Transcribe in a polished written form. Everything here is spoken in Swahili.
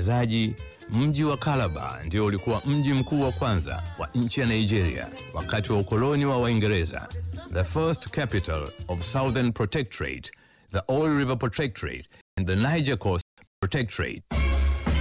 msikilizaji, mji wa Calabar ndio ulikuwa mji mkuu wa kwanza wa nchi ya Nigeria wakati wa ukoloni wa Waingereza. The first capital of Southern Protectorate, the Oil River Protectorate and the Niger Coast Protectorate.